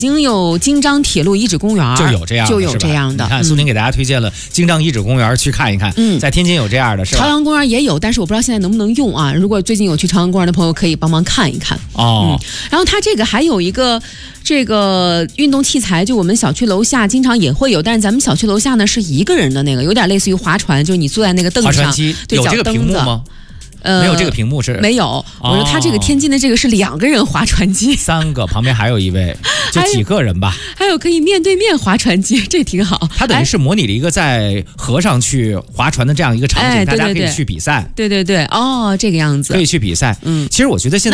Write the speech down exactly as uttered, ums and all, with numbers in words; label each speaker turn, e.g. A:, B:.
A: 已经有京张铁路遗址公园，
B: 就有这样的，
A: 就有这样的。
B: 你看，苏宁给大家推荐了京张遗址公园，去看一看。嗯，在天津有这样的，是吧？
A: 朝阳公园也有，但是我不知道现在能不能用啊。如果最近有去朝阳公园的朋友，可以帮忙看一看。
B: 哦、嗯，
A: 然后它这个还有一个这个运动器材，就我们小区楼下经常也会有，但是咱们小区楼下呢是一个人的那个，有点类似于划船，就是你坐在那个凳子上，
B: 划船机有这个屏幕吗？呃，没有这个屏幕是
A: 没有。我说他这个天津的这个是两个人划船机，
B: 三个旁边还有一位，就几个人吧。
A: 还有可以面对面划船机，这挺好。
B: 它等于是模拟了一个在河上去划船的这样一个场景，
A: 哎、对对对，
B: 大家可以去比赛。
A: 对对对，哦，这个样子
B: 可以去比赛。嗯，其实我觉得现在。